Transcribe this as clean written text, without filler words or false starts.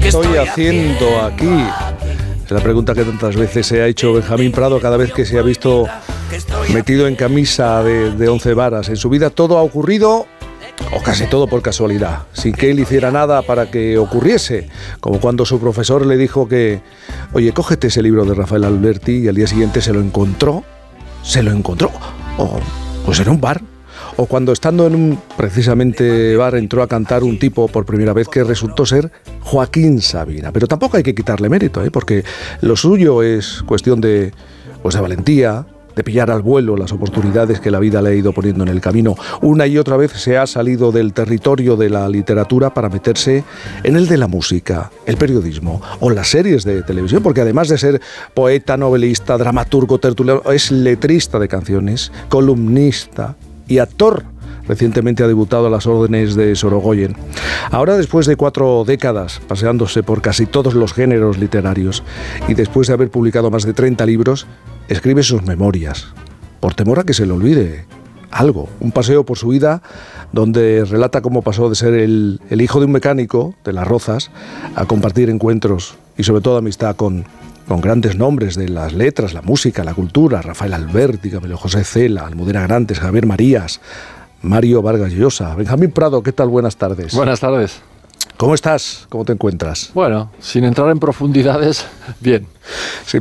estoy haciendo aquí? Es la pregunta que tantas veces se ha hecho Benjamín Prado cada vez que se ha visto metido en camisa de 11 varas. En su vida todo ha ocurrido, o casi todo por casualidad, sin que él hiciera nada para que ocurriese. Como cuando su profesor le dijo que, oye, cógete ese libro de Rafael Alberti, y al día siguiente se lo encontró, o pues en un bar. O cuando estando en un precisamente bar entró a cantar un tipo por primera vez que resultó ser Joaquín Sabina. Pero tampoco hay que quitarle mérito, porque lo suyo es cuestión de valentía, de pillar al vuelo las oportunidades que la vida le ha ido poniendo en el camino. Una y otra vez se ha salido del territorio de la literatura para meterse en el de la música, el periodismo o las series de televisión, porque además de ser poeta, novelista, dramaturgo, tertuliano, es letrista de canciones, columnista y actor. Recientemente ha debutado a las órdenes de Sorogoyen. Ahora, después de 4 décadas paseándose por casi todos los géneros literarios y después de haber publicado más de 30 libros, escribe sus memorias, por temor a que se le olvide algo. Un paseo por su vida donde relata cómo pasó de ser el hijo de un mecánico de Las Rozas a compartir encuentros y sobre todo amistad con grandes nombres de las letras, la música, la cultura: Rafael Alberti, Camilo José Cela, Almudena Grandes, Javier Marías, Mario Vargas Llosa. Benjamín Prado, ¿qué tal? Buenas tardes. Buenas tardes. ¿Cómo estás? ¿Cómo te encuentras? Bueno, sin entrar en profundidades, bien. Sí,